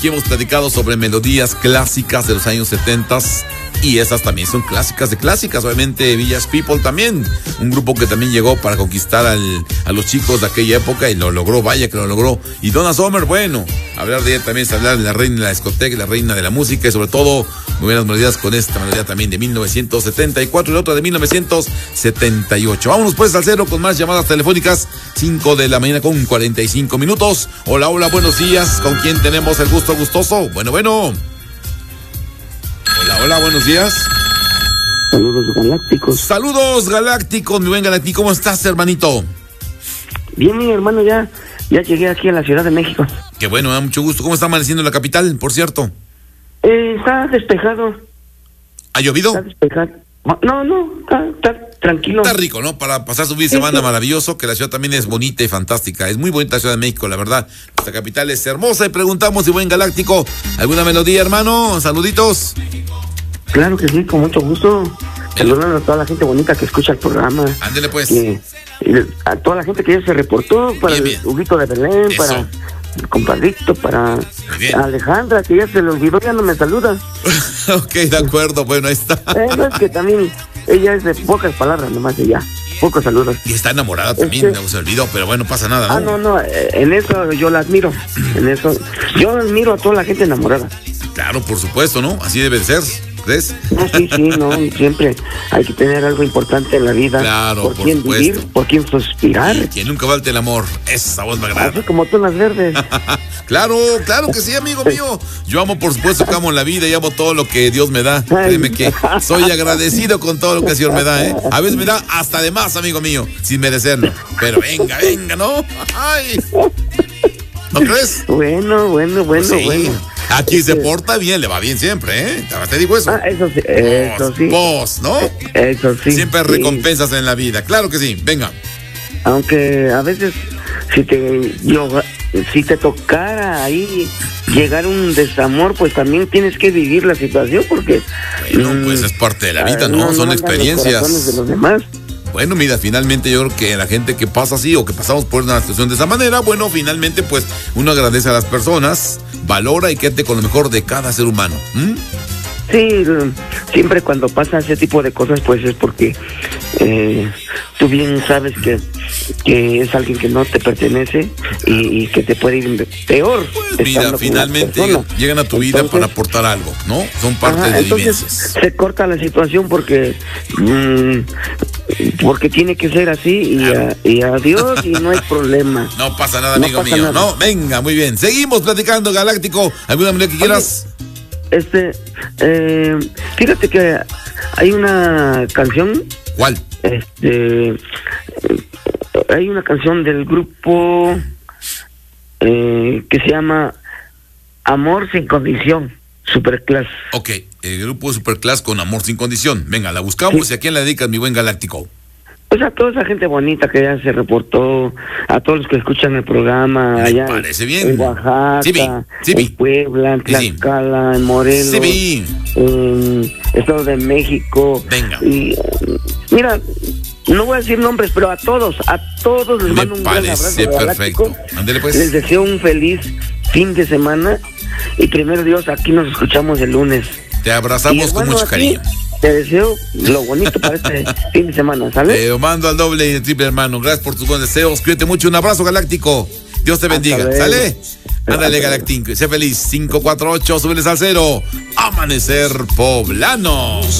Aquí hemos platicado sobre melodías clásicas de los años 70 y esas también son clásicas de clásicas. Obviamente Village People también, un grupo que también llegó para conquistar a los chicos de aquella época y lo logró, vaya que lo logró. Y Donna Summer, bueno, hablar de ella también es hablar de la reina de la discoteca, la reina de la música y sobre todo muy buenas melodías con esta melodía también de 1974 y la otra de 1978. Vámonos pues al cero con más llamadas telefónicas, 5 de la mañana con 45 minutos. Hola, hola, buenos días. ¿Con quién tenemos el gusto gustoso? Bueno. Hola, buenos días. Saludos galácticos. Saludos galácticos, mi buen galáctico. ¿Cómo estás, hermanito? Bien, mi hermano, ya llegué aquí a la Ciudad de México. Qué bueno, me da mucho gusto. ¿Cómo está amaneciendo la capital, por cierto? Está despejado. ¿Ha llovido? Está despejado. No, está tranquilo. Está rico, ¿no? Para pasar su fin de semana sí. Maravilloso, que la ciudad también es bonita y fantástica. Es muy bonita la Ciudad de México, la verdad. Nuestra capital es hermosa y preguntamos, si buen galáctico, ¿alguna melodía, hermano? Saluditos. Claro que sí, con mucho gusto. Saludando a toda la gente bonita que escucha el programa. Ándele pues. Y a toda la gente que ya se reportó, para bien. El Huguito de Belén, Eso. para el compadrito, para bien. Alejandra, que ya se le olvidó, ya no me saluda. Ok, de acuerdo, bueno, ahí está. No, es que también ella es de pocas palabras nomás, ella. Pocos saludos. Y está enamorada también, se olvidó, pero bueno, pasa nada, ¿no? No, en eso yo la admiro. En eso, yo admiro a toda la gente enamorada. Claro, por supuesto, ¿no? Así debe de ser, ¿crees? No, sí, no, siempre hay que tener algo importante en la vida. Claro, por por quién supuesto. vivir, por quién suspirar. Que nunca falte el amor. Esa voz me agrada. Así como tú las verdes. Claro que sí, amigo mío. Yo amo, por supuesto, que amo la vida y amo todo lo que Dios me da. Créeme que soy agradecido con todo lo que el Señor me da, ¿eh? A veces me da hasta de más, amigo mío, sin merecerlo. Pero venga, ¿no? Ay. ¿No crees? Bueno. Sí. Aquí se porta bien, le va bien siempre, ¿eh? Te digo eso. Eso sí. Vos, ¿no? Eso sí. Siempre hay recompensas en la vida. Claro que sí, venga. Aunque a veces si te tocara ahí llegar un desamor, pues también tienes que vivir la situación porque bueno, pues es parte de la vida, ¿no? Son experiencias. Los de los demás. Bueno, mira, finalmente yo creo que la gente que pasa así o que pasamos por una situación de esa manera, bueno, finalmente pues uno agradece a las personas, valora y quédate con lo mejor de cada ser humano. Sí, siempre cuando pasa ese tipo de cosas, pues es porque tú bien sabes que es alguien que no te pertenece y que te puede ir peor. Pues mira, finalmente llegan a tu vida para aportar algo, ¿no? Son parte de vivencias. Se corta la situación porque tiene que ser así y adiós y no hay problema. No pasa nada, amigo mío. Nada. No, venga, muy bien. Seguimos platicando, Galáctico. ¿Alguna manera que quieras? Fíjate que hay una canción. ¿Cuál? Hay una canción del grupo que se llama Amor sin condición, Superclass. Ok, el grupo Superclass con Amor sin condición. Venga, la buscamos y a quién la dedicas, mi buen Galáctico. Pues a toda esa gente bonita que ya se reportó, a todos los que escuchan el programa, me allá parece bien. En Oaxaca, en Puebla, en Tlaxcala, en Morelos, en Estado de México. Venga. Y mira, no voy a decir nombres, pero a todos les mando un gran abrazo. Me parece perfecto. Ándele pues. Les deseo un feliz fin de semana y primero Dios, aquí nos escuchamos el lunes. Te abrazamos con mucho cariño. Te deseo lo bonito para este fin de semana, ¿sale? Te mando al doble y el triple, hermano. Gracias por tus buenos deseos. Cuídate mucho. Un abrazo, Galáctico. Dios te bendiga. ¿Sale? Ándale, Galáctico. Sé feliz. 548, súbeles al cero. Amanecer Poblanos.